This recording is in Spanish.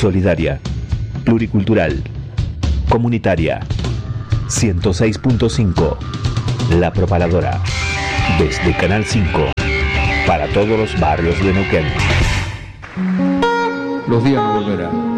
solidaria, pluricultural, comunitaria. 106.5, La Propaladora. Desde Canal 5, para todos los barrios de Neuquén. Los días no volverán.